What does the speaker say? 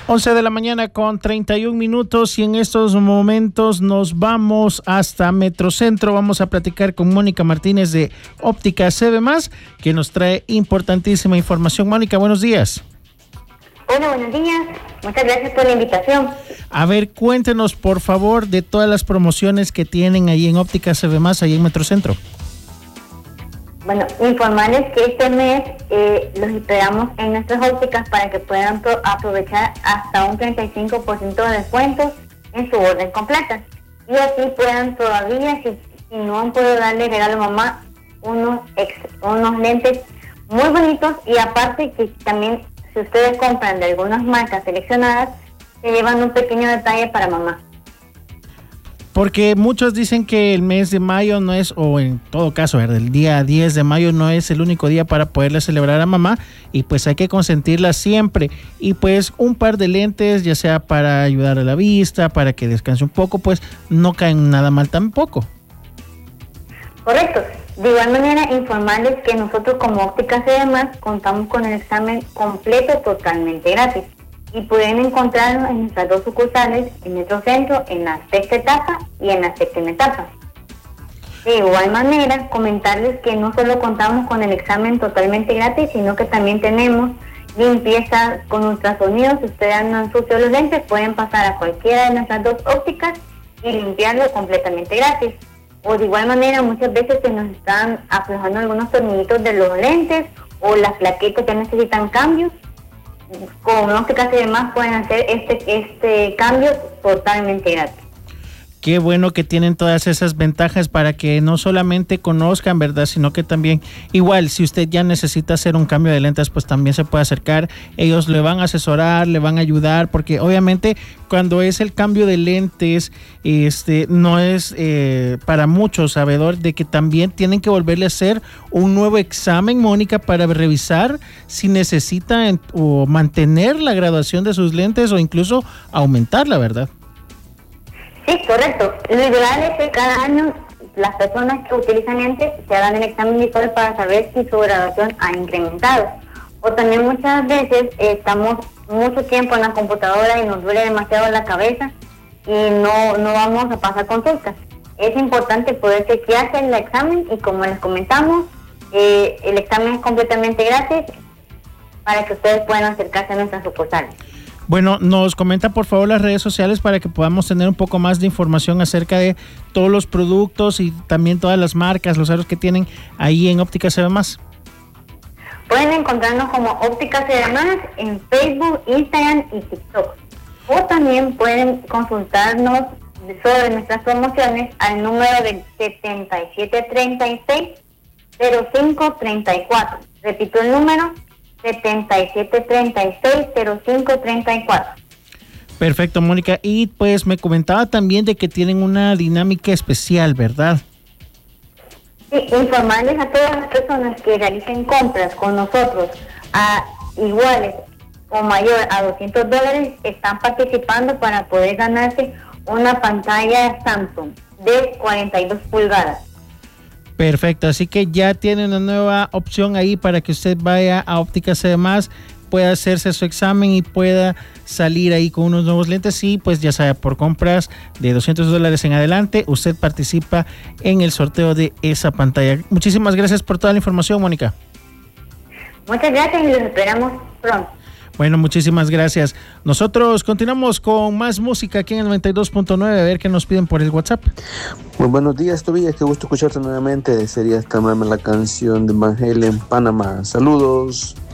11 de la mañana con 31 minutos y en estos momentos nos vamos hasta Metrocentro. Vamos a platicar con Mónica Martínez de Óptica CB+, que nos trae importantísima información. Mónica, buenos días. Hola, buenos días. Muchas gracias por la invitación. A ver, cuéntenos por favor de todas las promociones que tienen ahí en Óptica CB+, ahí en Metrocentro. Bueno, informarles que este mes los esperamos en nuestras ópticas para que puedan aprovechar hasta un 35% de descuentos en su orden completa. Y así puedan todavía, si no han podido darle regalo a mamá, unos lentes muy bonitos. Y aparte que también, si ustedes compran de algunas marcas seleccionadas, se llevan un pequeño detalle para mamá. Porque muchos dicen que el mes de mayo no es, o en todo caso, el día 10 de mayo no es el único día para poderle celebrar a mamá, y pues hay que consentirla siempre. Y pues un par de lentes, ya sea para ayudar a la vista, para que descanse un poco, pues no caen nada mal tampoco. Correcto. De igual manera, informarles que nosotros como Óptica CB+, contamos con el examen completo totalmente gratis. Y pueden encontrarnos en nuestras dos sucursales, en Metrocentro, en la sexta etapa y en la séptima etapa. De igual manera, comentarles que no solo contamos con el examen totalmente gratis, sino que también tenemos limpieza con ultrasonido. Si ustedes andan sucios los lentes, pueden pasar a cualquiera de nuestras dos ópticas y limpiarlo completamente gratis. O de igual manera, muchas veces se nos están aflojando algunos tornillitos de los lentes o las plaquetas que necesitan cambios. Con Óptica CB+ pueden hacer este cambio totalmente gratis. Qué bueno que tienen todas esas ventajas para que no solamente conozcan, ¿verdad? Sino que también, igual, si usted ya necesita hacer un cambio de lentes, pues también se puede acercar. Ellos le van a asesorar, le van a ayudar, porque obviamente cuando es el cambio de lentes, no es para muchos sabedor de que también tienen que volverle a hacer un nuevo examen, Mónica, para revisar si necesita o mantener la graduación de sus lentes o incluso aumentarla, ¿verdad? Sí, correcto. Lo ideal es que cada año las personas que utilizan lentes se hagan el examen visual para saber si su graduación ha incrementado. O también muchas veces estamos mucho tiempo en la computadora y nos duele demasiado la cabeza y no vamos a pasar consultas. Es importante poder chequearse el examen y, como les comentamos, el examen es completamente gratis para que ustedes puedan acercarse a nuestras sucursales. Bueno, nos comenta por favor las redes sociales para que podamos tener un poco más de información acerca de todos los productos y también todas las marcas, los aros que tienen ahí en Óptica CB+. Pueden encontrarnos como Óptica CB+ en Facebook, Instagram y TikTok. O también pueden consultarnos sobre nuestras promociones al número del 7736-0534. Repito el número, 7736-0534. Perfecto, Mónica. Y pues me comentaba también de que tienen una dinámica especial, ¿verdad? Sí, informarles a todas las personas que realicen compras con nosotros a iguales o mayor a $200, están participando para poder ganarse una pantalla Samsung de 42 pulgadas. Perfecto, así que ya tiene una nueva opción ahí para que usted vaya a Óptica CB+, pueda hacerse su examen y pueda salir ahí con unos nuevos lentes. Y pues ya sabe, por compras de $200 en adelante, usted participa en el sorteo de esa pantalla. Muchísimas gracias por toda la información, Mónica. Muchas gracias y los esperamos pronto. Bueno, muchísimas gracias. Nosotros continuamos con más música aquí en el 92.9, a ver qué nos piden por el WhatsApp. Muy buenos días, Tobías, qué gusto escucharte nuevamente. Sería esta la canción de Van Halen, Panamá. Saludos.